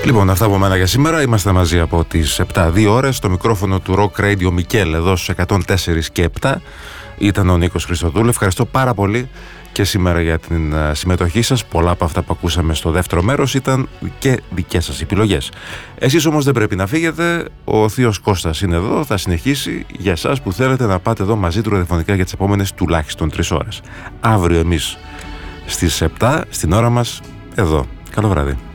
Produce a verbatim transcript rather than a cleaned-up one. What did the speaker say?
Λοιπόν, αυτά από μένα για σήμερα. Είμαστε μαζί από τις επτά, δύο ώρες. Στο μικρόφωνο του Rock Radio Μικέλ, εδώ στους εκατόν τέσσερα και επτά. Ήταν ο Νίκος Χριστοδούλου. Ευχαριστώ πάρα πολύ και σήμερα για την συμμετοχή σας. Πολλά από αυτά που ακούσαμε στο δεύτερο μέρος ήταν και δικές σας επιλογές. Εσείς όμως δεν πρέπει να φύγετε. Ο θείος Κώστας είναι εδώ, θα συνεχίσει για εσάς που θέλετε να πάτε εδώ μαζί του ραδιοφωνικά για τις επόμενες τουλάχιστον τρεις ώρες. Αύριο εμείς στις επτά, στην ώρα μας, εδώ. Καλό βράδυ.